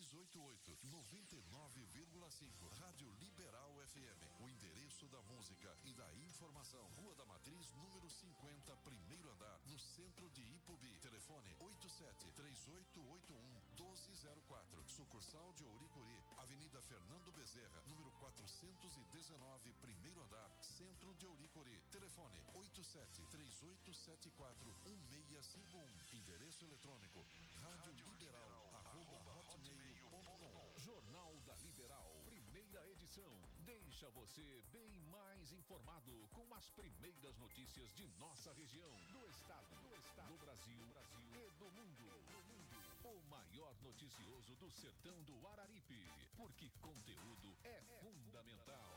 388 99,5. Rádio Liberal FM. O endereço da música e da informação. Rua da Matriz, número 50, primeiro andar, no centro de Ipubi. Telefone 87-3881-1204. Sucursal de Ouricuri. Avenida Fernando Bezerra, número 419, primeiro andar, centro de Ouricuri. Telefone 87-3874-1651. Endereço eletrônico radioliberal@hotmail.com. Jornal da Liberal, primeira edição. Deixa você bem mais informado com as primeiras notícias de nossa região, do estado, do Brasil e do mundo. O maior noticioso do sertão do Araripe, porque conteúdo é fundamental.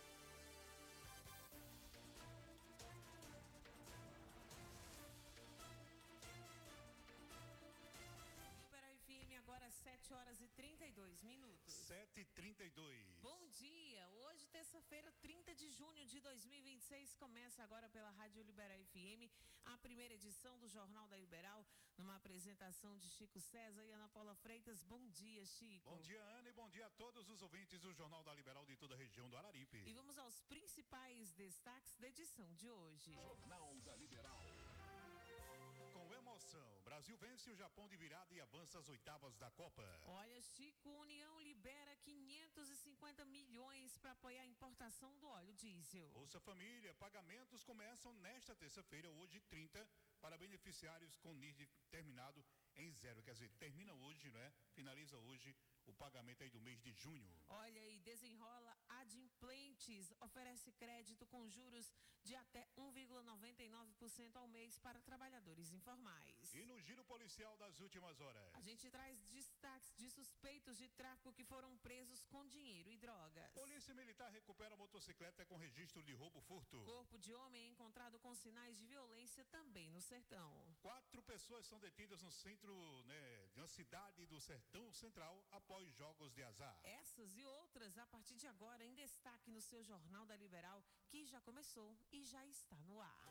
FM, agora 7h32. 7h32. Bom dia, hoje terça-feira, 30 de junho de 2026, começa agora pela Rádio Liberal FM, a primeira edição do Jornal da Liberal, numa apresentação de Chico César e Ana Paula Freitas. Bom dia, Chico. Bom dia, Ana, e bom dia a todos os ouvintes do Jornal da Liberal de toda a região do Araripe. E vamos aos principais destaques da edição de hoje. Jornal da Liberal. Com emoção, Brasil vence o Japão de virada e avança às oitavas da Copa. Olha, Chico, União libera 550 milhões para apoiar a importação do óleo diesel. Bolsa Família, pagamentos começam nesta terça-feira, hoje 30, para beneficiários com NIS terminado em 0. Quer dizer, termina hoje, não é? Finaliza hoje o pagamento aí do mês de junho. Olha aí, desenrola Adimplentes, oferece crédito com juros de até 1,99% ao mês para trabalhadores informais. E no giro policial das últimas horas, a gente traz destaques de suspeitos de tráfico que foram presos com dinheiro e drogas. Polícia Militar recupera motocicleta com registro de roubo-furto. Corpo de homem é encontrado com sinais de violência também no sertão. 4 pessoas são detidas no centro, de uma cidade do Sertão Central após jogos de azar. Essas e outras a partir de agora em destaque no seu Jornal da Liberal, que já começou e já está no ar.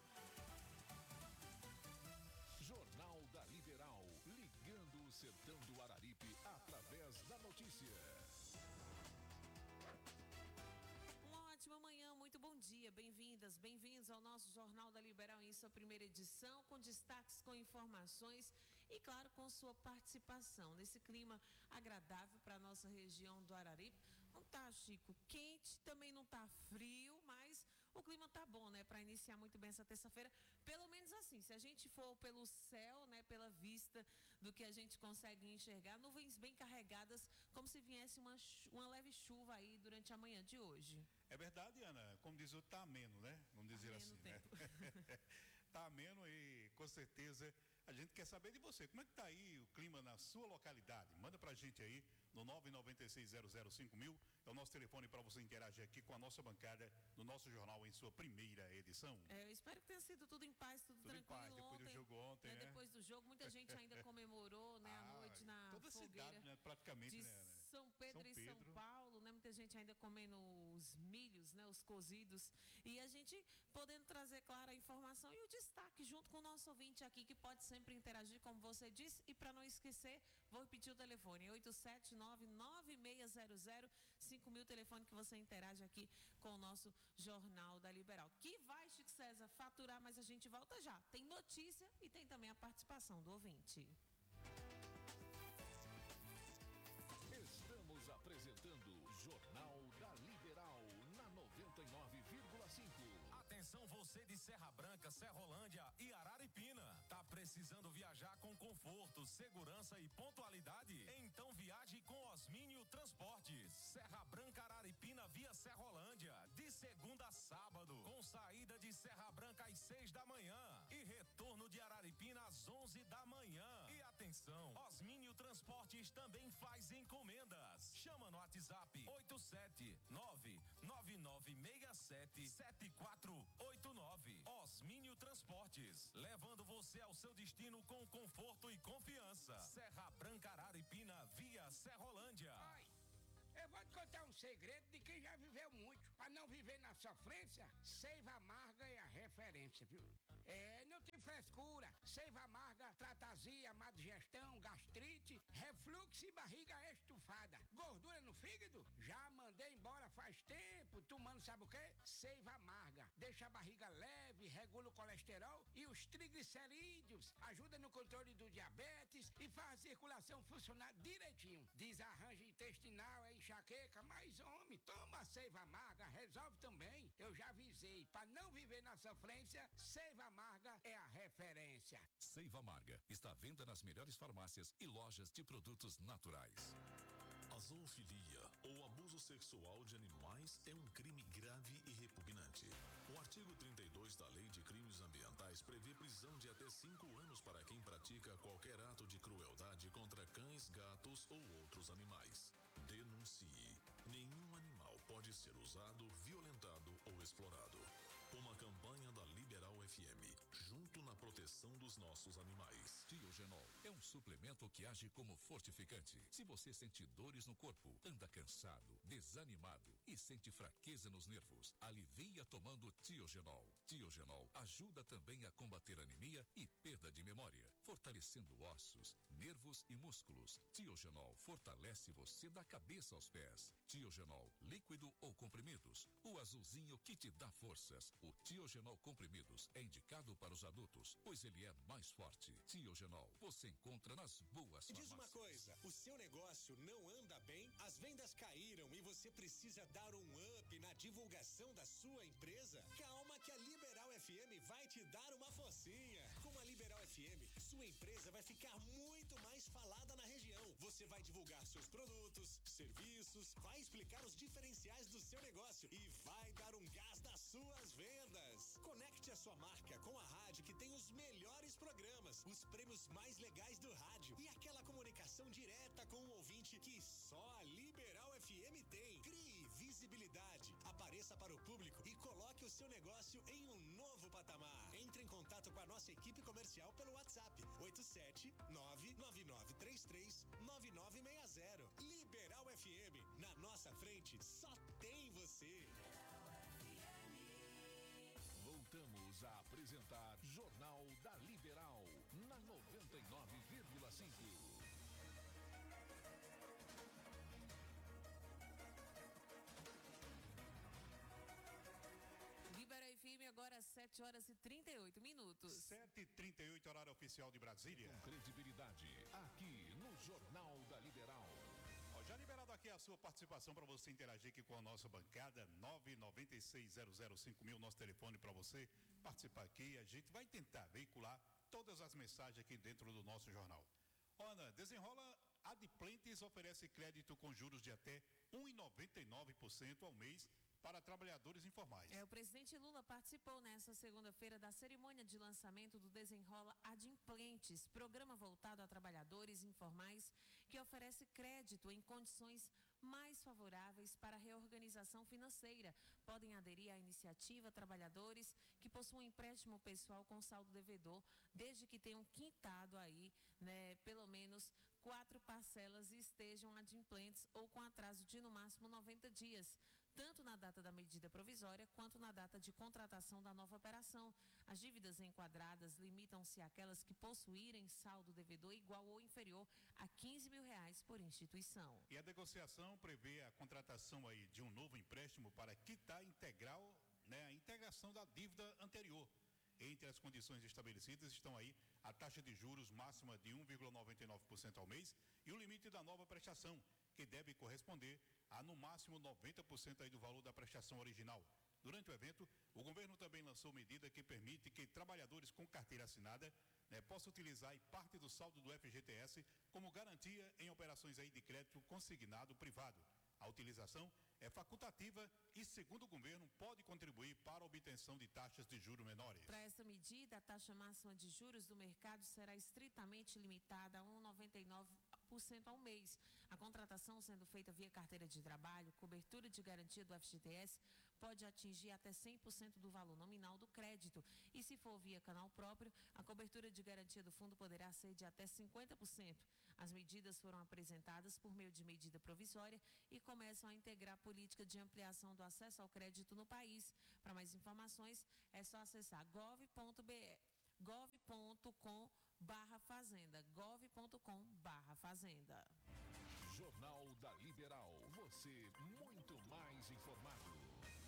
Jornal da Liberal, ligando o sertão do Araripe através da notícia. Ótima manhã, muito bom dia, bem-vindas, bem-vindos ao nosso Jornal da Liberal em sua primeira edição, com destaques, com informações e, claro, com sua participação nesse clima agradável para a nossa região do Araripe. Não tá, Chico, quente, também não tá frio, mas o clima tá bom, né, para iniciar muito bem essa terça-feira, pelo menos assim, se a gente for pelo céu, né, pela vista do que a gente consegue enxergar, nuvens bem carregadas, como se viesse uma leve chuva aí durante a manhã de hoje. É verdade, Ana, como diz o tá ameno, né? Vamos dizer assim, né? Tá ameno e com certeza a gente quer saber de você. Como é que tá aí o clima na sua localidade? Manda pra gente aí no 996005000. É o nosso telefone para você interagir aqui com a nossa bancada no nosso jornal em sua primeira edição. Eu espero que tenha sido tudo em paz, tudo tranquilo. Em paz, depois do jogo ontem, né? Depois do jogo, muita gente ainda comemorou, né, à noite na toda fogueira cidade, né, praticamente, de né? São Pedro e São Paulo, né? Muita gente ainda comendo os milhos, né, os cozidos. E a gente podendo trazer, claro, a informação e o destaque junto com o nosso ouvinte aqui, que pode sempre interagir, como você disse. E para não esquecer, vou repetir o telefone, 879-9600-5000, telefone que você interage aqui com o nosso Jornal da Liberal. Que vai, Chico César, faturar, mas a gente volta já. Tem notícia e tem também a participação do ouvinte. Estamos apresentando Jornal da Liberal na 99,5. Atenção você de Serra Branca, Serrolândia e Araripina. Tá precisando viajar com conforto, segurança e pontualidade? Então viaje com Osmínio Transportes. Serra Branca, Araripina via Serrolândia, de segunda a sábado, com saída de Serra Branca às 6 da manhã e retorno de Araripina às 11 da manhã. E atenção, Osmínio Transportes também faz encomendas. Chama no WhatsApp 87999677489. Osmínio Transportes, levando você ao seu destino com conforto e confiança. Serra Branca, Araripina via Serrolândia. Eu vou te contar um segredo de quem já viveu muito, para não não viver na sofrência, Seiva Amarga é a referência, viu? Não tem frescura. Seiva Amarga trata azia, má digestão, gastrite, refluxo e barriga estufada. Gordura no fígado? Já mandei embora faz tempo, tomando sabe o quê? Seiva Amarga. Deixa a barriga leve, regula o colesterol e os triglicerídeos, ajuda no controle do diabetes e faz a circulação funcionar direitinho. Desarranjo intestinal, enxaqueca, mas homem, toma a Seiva Amarga, resolve também. Eu já avisei, para não viver na sofrência, Seiva Amarga é a referência. Seiva Amarga está à venda nas melhores farmácias e lojas de produtos naturais. A zoofilia ou abuso sexual de animais é um crime grave e repugnante. O artigo 32 da Lei de Crimes Ambientais prevê prisão de até 5 anos para quem pratica qualquer ato de crueldade contra cães, gatos ou outros animais. Denuncie. Nenhum animal pode ser usado, violentado ou explorado. Uma campanha da Liberal FM, junto na proteção dos nossos animais. Tiogenol é um suplemento que age como fortificante. Se você sente dores no corpo, anda cansado, desanimado e sente fraqueza nos nervos, alivia tomando Tiogenol. Tiogenol ajuda também a combater anemia e perda de memória, fortalecendo ossos, nervos e músculos. Tiogenol fortalece você da cabeça aos pés. Tiogenol, líquido ou comprimidos, o azulzinho que te dá forças. O Tiogenol comprimidos é indicado para os adultos, pois ele é mais forte. Tiogenol, você encontra nas boas farmácias. Diz uma coisa, o seu negócio não anda bem? As vendas caíram e você precisa dar um up na divulgação da sua empresa? Calma que a Liberal FM vai te dar uma forcinha. Com a Liberal FM, sua empresa vai ficar muito mais falada na região. Você vai divulgar seus produtos, serviços, vai explicar os diferenciais do seu negócio e vai dar um gás nas suas vendas. Conecte a sua marca com a rádio que tem os melhores programas, os prêmios mais legais do rádio e aquela comunicação direta com o ouvinte que só a Liberal FM tem. Crie visibilidade, apareça para o público e coloque o seu negócio em um novo patamar. Entre em contato com a nossa equipe comercial pelo WhatsApp 87999339960. Liberal FM, na nossa frente só tem você. Voltamos a apresentar Jornal da Liberal na 99,5. Liberal FM agora às 7h38. 7h38, horário oficial de Brasília. Com credibilidade, aqui no Jornal da Liberal. Já liberado aqui a sua participação para você interagir aqui com a nossa bancada, 996005000, nosso telefone para você participar aqui. A gente vai tentar veicular todas as mensagens aqui dentro do nosso jornal. Ana, Desenrola Adimplentes oferece crédito com juros de até 1,99% ao mês para trabalhadores informais. O presidente Lula participou nesta segunda-feira da cerimônia de lançamento do Desenrola Adimplentes, programa voltado a trabalhadores informais que oferece crédito em condições mais favoráveis para a reorganização financeira. Podem aderir à iniciativa trabalhadores que possuem empréstimo pessoal com saldo devedor, desde que tenham quitado aí, pelo menos 4 parcelas e estejam adimplentes ou com atraso de no máximo 90 dias. Tanto na data da medida provisória, quanto na data de contratação da nova operação. As dívidas enquadradas limitam-se àquelas que possuírem saldo devedor igual ou inferior a R$15 mil por instituição. E a negociação prevê a contratação aí de um novo empréstimo para quitar integral, a integração da dívida anterior. Entre as condições estabelecidas estão aí a taxa de juros máxima de 1,99% ao mês e o limite da nova prestação, que deve corresponder a no máximo 90% aí do valor da prestação original. Durante o evento, o governo também lançou medida que permite que trabalhadores com carteira assinada possam utilizar aí parte do saldo do FGTS como garantia em operações aí de crédito consignado privado. A utilização é facultativa e, segundo o governo, pode contribuir para a obtenção de taxas de juros menores. Para essa medida, a taxa máxima de juros do mercado será estritamente limitada a 1,99% ao mês. A contratação sendo feita via carteira de trabalho, cobertura de garantia do FGTS, pode atingir até 100% do valor nominal do crédito. E se for via canal próprio, a cobertura de garantia do fundo poderá ser de até 50%. As medidas foram apresentadas por meio de medida provisória e começam a integrar a política de ampliação do acesso ao crédito no país. Para mais informações, é só acessar gov.com/fazenda, gov.com/fazenda. Jornal da Liberal, você muito mais informado.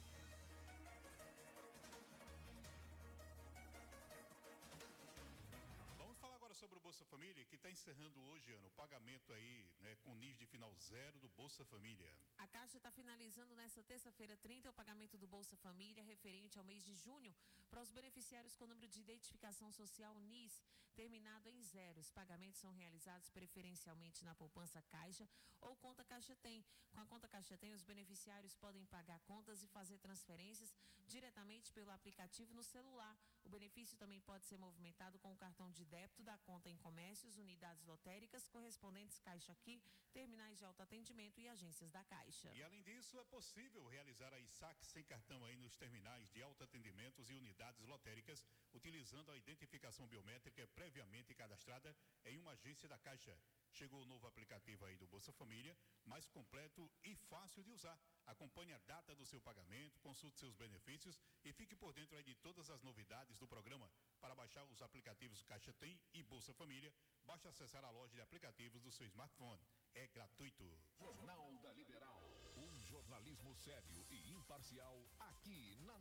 Vamos falar agora sobre o Bolsa Família, que está encerrando hoje, Ana, o pagamento aí, né, com nível de final zero do Bolsa Família. A Caixa está finalizando nesta terça-feira 30 o pagamento do Bolsa Família referente ao mês de junho para os beneficiários com número de identificação social NIS terminado em 0. Os pagamentos são realizados preferencialmente na poupança Caixa ou conta Caixa Tem. Com a conta Caixa Tem, os beneficiários podem pagar contas e fazer transferências diretamente pelo aplicativo no celular. O benefício também pode ser movimentado com o cartão de débito da conta em comércios, unidades lotéricas, correspondentes Caixa Aqui, terminais de autoatendimento e agências da Caixa. E além disso, é possível realizar a saque sem cartão aí nos terminais de autoatendimentos e unidades lotéricas, utilizando a identificação biométrica previamente cadastrada em uma agência da Caixa. Chegou o novo aplicativo aí do Bolsa Família, mais completo e fácil de usar. Acompanhe a data do seu pagamento, consulte seus benefícios e fique por dentro aí de todas as novidades do programa. Para baixar os aplicativos Caixa Tem e Bolsa Família, basta acessar a loja de aplicativos do seu smartphone. É gratuito. Jornal da Liberal, um jornalismo sério e imparcial aqui na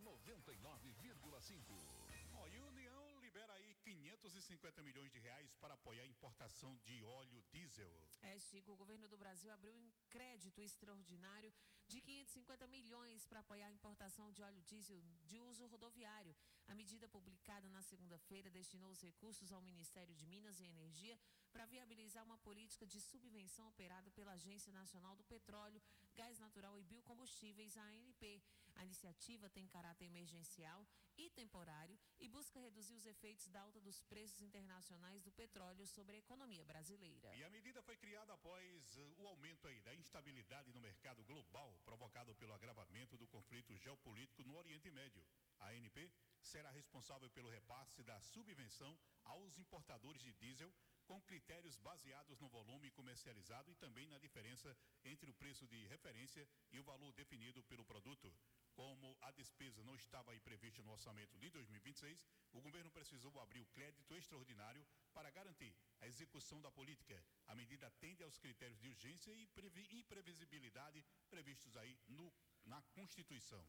99,5. Ó, e a União libera aí 550 milhões de reais para apoiar a importação de óleo diesel. Chico, o governo do Brasil abriu um crédito extraordinário de 550 milhões para apoiar a importação de óleo diesel de uso rodoviário. A medida publicada na segunda-feira destinou os recursos ao Ministério de Minas e Energia para viabilizar uma política de subvenção operada pela Agência Nacional do Petróleo, Gás Natural e Biocombustíveis, a ANP. A iniciativa tem caráter emergencial e temporário e busca reduzir os efeitos da alta dos preços internacionais do petróleo sobre a economia brasileira. E a medida foi criada após o aumento aí da instabilidade no mercado global provocado pelo agravamento do conflito geopolítico no Oriente Médio. A ANP será responsável pelo repasse da subvenção aos importadores de diesel com critérios baseados no volume comercializado e também na diferença entre o preço de referência e o valor definido pelo produto. Como a despesa não estava aí prevista no orçamento de 2026, o governo precisou abrir o crédito extraordinário para garantir a execução da política. A medida atende aos critérios de urgência e previsibilidade previstos aí na Constituição.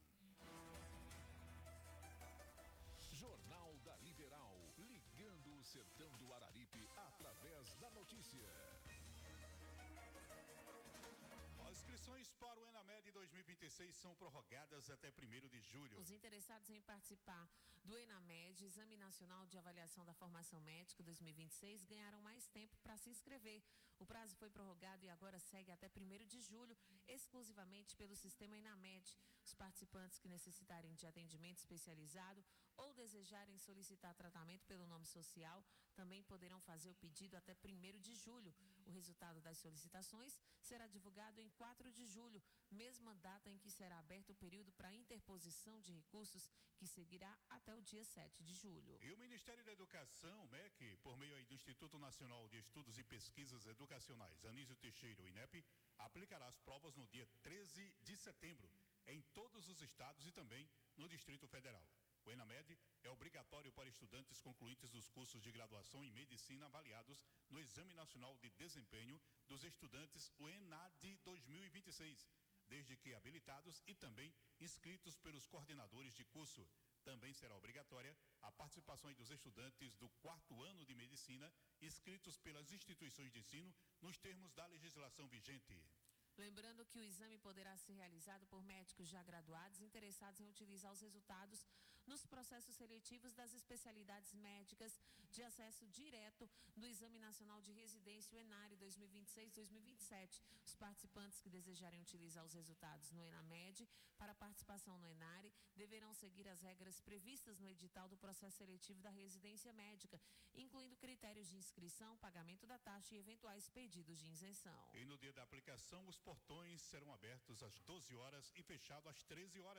Jornal da Liberal, ligando o sertão do Araripe através da notícia. As inscrições para o ENAMED 2026 são prorrogadas até 1º de julho. Os interessados em participar do ENAMED, Exame Nacional de Avaliação da Formação Médica 2026, ganharam mais tempo para se inscrever. O prazo foi prorrogado e agora segue até 1º de julho, exclusivamente pelo sistema ENAMED. Os participantes que necessitarem de atendimento especializado ou desejarem solicitar tratamento pelo nome social também poderão fazer o pedido até 1º de julho. O resultado das solicitações será divulgado em 4 de julho, mesma data em que será aberto o período para interposição de recursos, que seguirá até o dia 7 de julho. E o Ministério da Educação, MEC, por meio aí do Instituto Nacional de Estudos e Pesquisas Educacionais, Anísio Teixeira, o INEP, aplicará as provas no dia 13 de setembro, em todos os estados e também no Distrito Federal. O ENAMED é obrigatório para estudantes concluintes dos cursos de graduação em medicina avaliados no Exame Nacional de Desempenho dos Estudantes, o ENAD 2026, desde que habilitados e também inscritos pelos coordenadores de curso. Também será obrigatória a participação dos estudantes do 4º ano de medicina, inscritos pelas instituições de ensino nos termos da legislação vigente. Lembrando que o exame poderá ser realizado por médicos já graduados interessados em utilizar os resultados nos processos seletivos das especialidades médicas de acesso direto do Exame Nacional de Residência, o ENARE 2026-2027. Os participantes que desejarem utilizar os resultados no ENAMED para participação no ENARE deverão seguir as regras previstas no edital do processo seletivo da residência médica, incluindo critérios de inscrição, pagamento da taxa e eventuais pedidos de isenção. E no dia da aplicação, os portões serão abertos às 12 horas e fechados às 13 horas.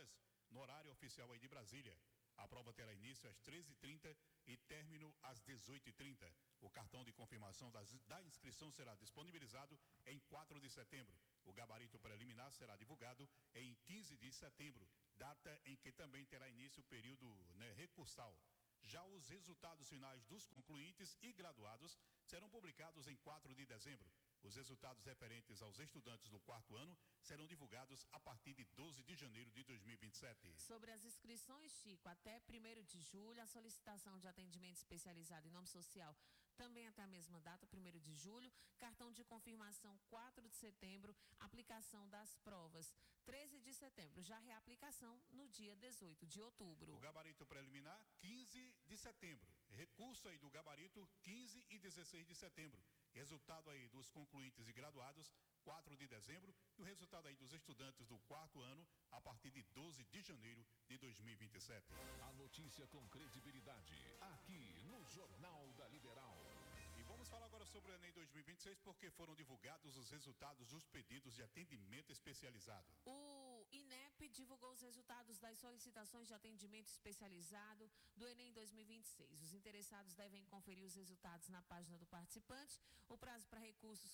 no horário oficial aí de Brasília. A prova terá início às 13h30 e término às 18h30. O cartão de confirmação da inscrição será disponibilizado em 4 de setembro. O gabarito preliminar será divulgado em 15 de setembro, data em que também terá início o período recursal. Já os resultados finais dos concluintes e graduados serão publicados em 4 de dezembro. Os resultados referentes aos estudantes do 4º ano serão divulgados a partir de 12 de janeiro de 2027. Sobre as inscrições, Chico, até 1º de julho, a solicitação de atendimento especializado em nome social também até a mesma data, 1º de julho, cartão de confirmação 4 de setembro, aplicação das provas 13 de setembro, já reaplicação no dia 18 de outubro. O gabarito preliminar, 15 de setembro. Recurso aí do gabarito, 15 e 16 de setembro. Resultado aí dos concluintes e graduados, 4 de dezembro, e o resultado aí dos estudantes do 4º ano, a partir de 12 de janeiro de 2027. A notícia com credibilidade, aqui no Jornal da Liberal. E vamos falar agora sobre o Enem 2026, porque foram divulgados os resultados dos pedidos de atendimento especializado. O INEP divulgou os resultados das solicitações de atendimento especializado do Enem 2026. Os interessados devem conferir os resultados na página do participante. O prazo para recursos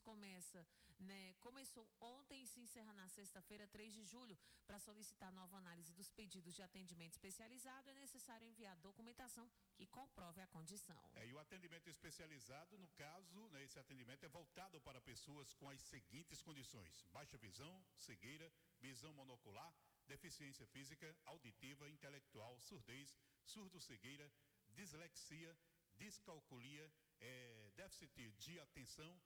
começou ontem e se encerra na sexta-feira, 3 de julho. Para solicitar nova análise dos pedidos de atendimento especializado, é necessário enviar documentação que comprove a condição. E o atendimento especializado, no caso, esse atendimento é voltado para pessoas com as seguintes condições: baixa visão, cegueira, visão monocular, deficiência física, auditiva, intelectual, surdez, surdo-cegueira, dislexia, descalculia, déficit de atenção,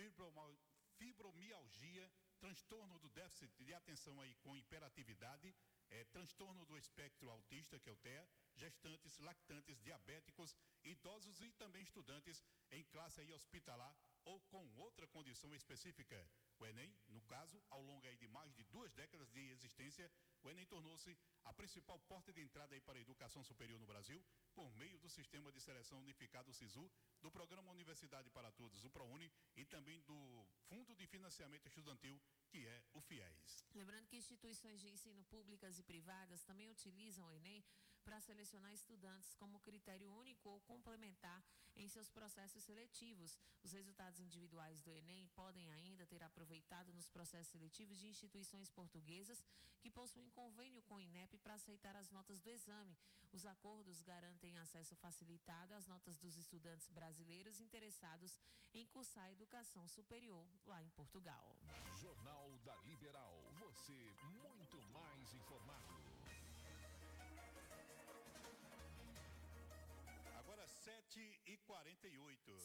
fibromialgia, transtorno do déficit de atenção aí com hiperatividade, transtorno do espectro autista, que é o TEA, gestantes, lactantes, diabéticos, idosos e também estudantes em classe aí hospitalar ou com outra condição específica. O Enem, no caso, ao longo aí de mais de 2 décadas de existência, o Enem tornou-se a principal porta de entrada aí para a educação superior no Brasil, por meio do Sistema de Seleção Unificado SISU, do Programa Universidade para Todos, o ProUni, e também do Fundo de Financiamento Estudantil, que é o FIES. Lembrando que instituições de ensino públicas e privadas também utilizam o Enem para selecionar estudantes como critério único ou complementar em seus processos seletivos. Os resultados individuais do Enem podem ainda ter aproveitado nos processos seletivos de instituições portuguesas que possuem convênio com o INEP para aceitar as notas do exame. Os acordos garantem acesso facilitado às notas dos estudantes brasileiros interessados em cursar a educação superior lá em Portugal. Jornal da Liberal, você muito mais informado. Agora 7h48.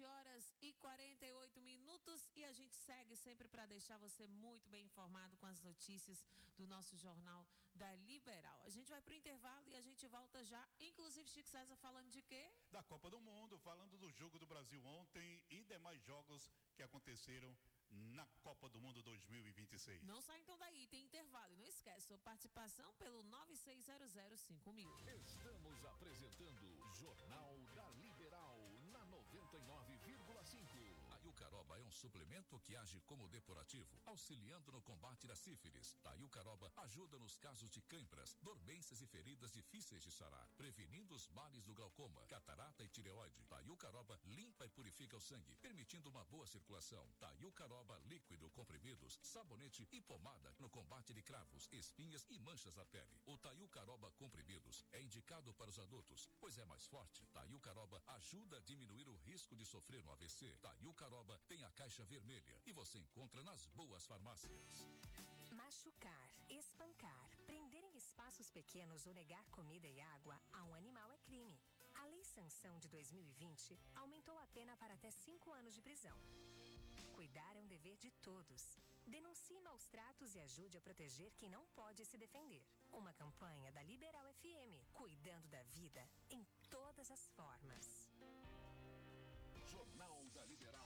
7h48 e a gente segue sempre para deixar você muito bem informado com as notícias do nosso Jornal da Liberal. A gente vai para o intervalo e a gente volta já, inclusive Chico César falando de quê? Da Copa do Mundo, falando do jogo do Brasil ontem e demais jogos que aconteceram na Copa do Mundo 2026. Não sai então daí, tem intervalo. E não esquece, sua participação pelo 96005000. Estamos apresentando Jornal da Liberal na 99,5. A Iucaroba é um suplemento que age como depurativo, auxiliando no combate da sífilis. A Iucaroba ajuda nos casos de cãibras, dormências e feridas difíceis de sarar, prevenindo os males do glaucoma, catarata e tireoide. A Iucaroba limpa e purifica o sangue, permitindo uma boa circulação. A Iucaroba líquido, comprimidos, sabonete e pomada no combate de cravos, espinhas e manchas da pele. O Taiucaroba comprimidos é indicado para os adultos, pois é mais forte. Taiucaroba ajuda a diminuir o risco de sofrer um AVC. Taiucaroba tem a caixa vermelha e você encontra nas boas farmácias. Machucar, espancar, prender em espaços pequenos ou negar comida e água a um animal é crime. A Lei Sanção de 2020 aumentou a pena para até 5 anos de prisão. Cuidar é um dever de todos. Denuncie maus tratos e ajude a proteger quem não pode se defender. Uma campanha da Liberal FM, cuidando da vida em todas as formas. Jornal da Liberal.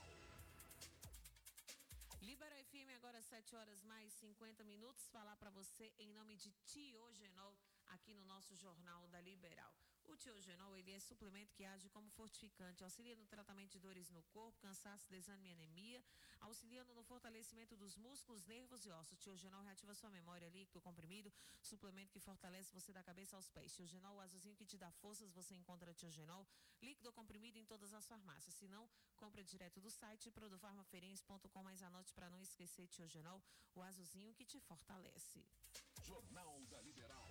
Liberal FM, agora 7h mais 50. Falar para você em nome de Tiogenol, aqui no nosso Jornal da Liberal. O Tiogenol, ele é suplemento que age como fortificante, auxilia no tratamento de dores no corpo, cansaço, desânimo e anemia, auxiliando no fortalecimento dos músculos, nervos e ossos. Tiogenol reativa sua memória, líquido comprimido, suplemento que fortalece você da cabeça aos pés. Tiogenol, o azulzinho que te dá forças, você encontra Tiogenol, líquido comprimido em todas as farmácias. Se não, compra direto do site produfarmaferense.com, mas anote para não esquecer Tiogenol, o azulzinho que te fortalece. Jornal da Liberal.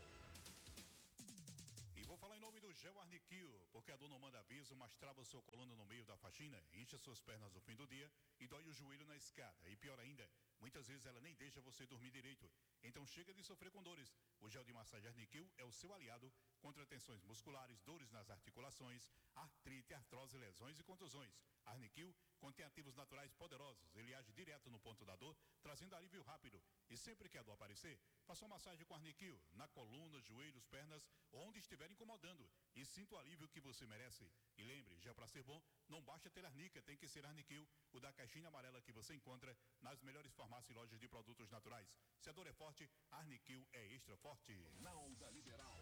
E vou falar em nome do Gel Arniquil, porque a dor não manda aviso, mas trava sua coluna no meio da faxina, incha suas pernas no fim do dia e dói o joelho na escada. E pior ainda, muitas vezes ela nem deixa você dormir direito. Então chega de sofrer com dores. O gel de massagem Arniquil é o seu aliado contra tensões musculares, dores nas articulações, artrite, artrose, lesões e contusões. Arniquil contém ativos naturais poderosos. Ele age direto no ponto da dor, trazendo alívio rápido. E sempre que a dor aparecer, faça uma massagem com Arniquil, na coluna, joelhos, pernas, onde estiver incomodando. E sinta o alívio que você merece. E lembre, gel para ser bom, não basta ter arnica, tem que ser Arniquil, o da caixinha amarela que você encontra nas melhores farmácias e lojas de produtos naturais. Se a dor é forte, Arniquil é extra forte. Jornal da Liberal.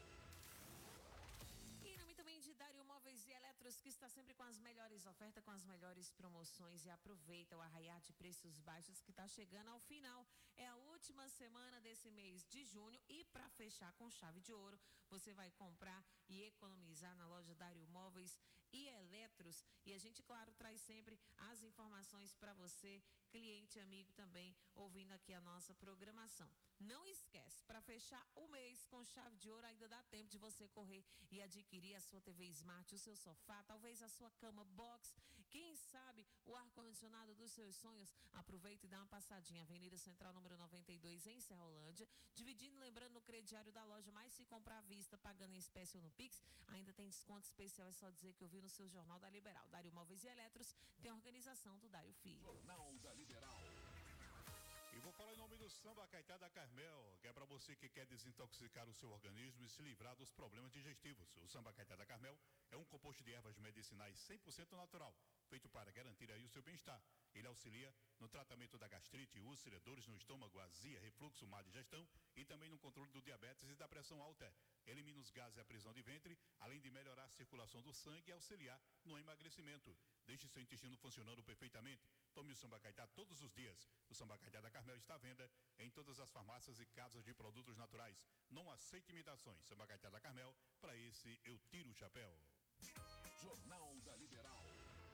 Em nome também de Dário Móveis e Eletros, que está sempre com as melhores ofertas, com as melhores promoções, e aproveita o arraiar de preços baixos que está chegando ao final. É a última semana desse mês de junho e para fechar com chave de ouro, você vai comprar e economizar na loja Dário Móveis e Eletros. E a gente, claro, traz sempre as informações para você, cliente amigo também, ouvindo aqui a nossa programação. Não esquece, para fechar o mês com chave de ouro, ainda dá tempo de você correr e adquirir a sua TV Smart, o seu sofá, talvez a sua cama box, quem sabe o ar-condicionado dos seus sonhos. Aproveita e dá uma passadinha, Avenida Central número 92 em Serrolândia, dividindo, lembrando, no crediário da loja, mas se comprar à vista, pagando em espécie ou no Pix, ainda tem desconto especial, é só dizer que eu vi no seu Jornal da Liberal. Dário Móveis e Eletros tem a organização do Dário Filho. Jornal da Liberal. E vou falar em nome do Samba Caetá da Carmel, que é para você que quer desintoxicar o seu organismo e se livrar dos problemas digestivos. O Samba Caetá da Carmel é um composto de ervas medicinais 100% natural, feito para garantir aí o seu bem-estar. Ele auxilia no tratamento da gastrite, úlcera, dores no estômago, azia, refluxo, má digestão e também no controle do diabetes e da pressão alta. Elimina os gases e a prisão de ventre, além de melhorar a circulação do sangue e auxiliar no emagrecimento. Deixe seu intestino funcionando perfeitamente. Tome o Samba Caetá todos os dias. O Samba Caetá da Carmel está à venda em todas as farmácias e casas de produtos naturais. Não aceite imitações. Samba Caetá da Carmel, para esse eu tiro o chapéu. Jornal da Liberal.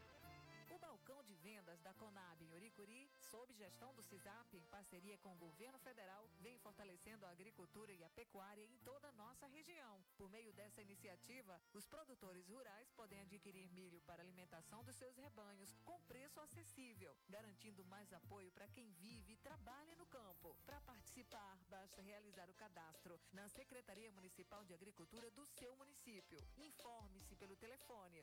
O balcão de vendas da Conab em Uricuri, sob gestão do CISAP, em parceria com o governo federal, vem fortalecendo a agricultura e a pecuária em toda a nossa região. Por meio dessa iniciativa, os produtores rurais podem adquirir milho para alimentação dos seus rebanhos com preço acessível, garantindo mais apoio para quem vive e trabalha no campo. Para participar, basta realizar o cadastro na Secretaria Municipal de Agricultura do seu município. Informe-se pelo telefone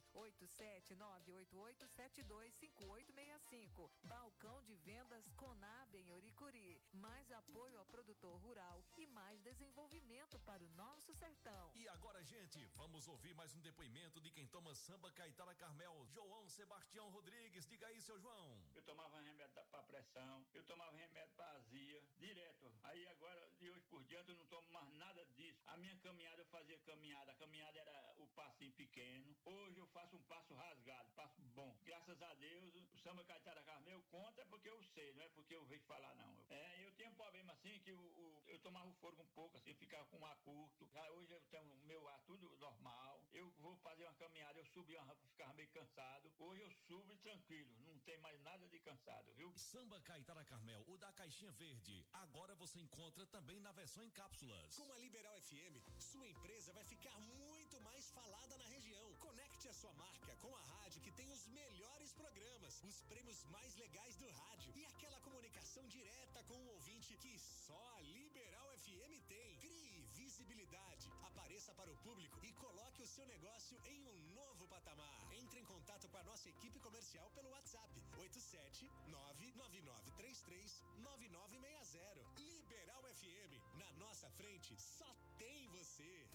87988725865. Balcão de vendas Conab em Uricuri. Mais apoio ao produtor rural e mais desenvolvimento para o nosso sertão. E agora, gente, vamos ouvir mais um depoimento de quem toma Samba Caetá da Carmel, João Sebastião Rodrigues. Diga aí, seu João. Eu tomava remédio para pressão, eu tomava remédio para azia, direto. Aí agora, de hoje por diante, eu não tomo mais nada disso. A minha caminhada, eu fazia caminhada. A caminhada era o passinho pequeno. Hoje eu faço um passo rasgado, passo bom. Graças a Deus, o Samba Caetá da Carmel conta porque eu sei, não é porque eu vejo falar, não. Eu tenho um problema assim que eu tomava o fôlego um pouco, assim, ficava com o ar curto. Já hoje eu tenho o meu ar tudo normal. Eu vou fazer uma caminhada, eu subi uma rampa, ficava meio cansado. Hoje eu subo tranquilo, não tem mais nada de cansado, viu? Samba Caetá da Carmel, o da caixinha verde. Agora você encontra também na versão em cápsulas. Com a Liberal FM, sua empresa vai ficar muito mais falada na região. Conecte a sua marca com a rádio que tem os melhores programas, os prêmios mais legais do rádio e aquela comunicação direta com o ouvinte que só a Liberal FM tem. Crie visibilidade, apareça para o público e coloque o seu negócio em um novo patamar. Entre em contato com a nossa equipe comercial pelo WhatsApp 87999339960. Liberal FM, na nossa frente só tem você.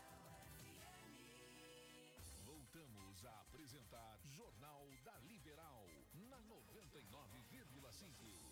Voltamos a apresentar Jornal da Liberal na 99,5.